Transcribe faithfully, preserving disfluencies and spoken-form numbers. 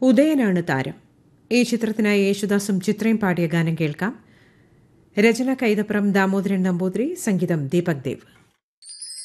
ഉദയനാണ് താരം. ഈ ചിത്രത്തിനായി യേശുദാസും ചിത്രയും പാടിയ ഗാനം കേൾക്കാം. രചന കൈതപ്രം ദാമോദരൻ നമ്പൂതിരി, സംഗീതം ദീപക് ദേവ്.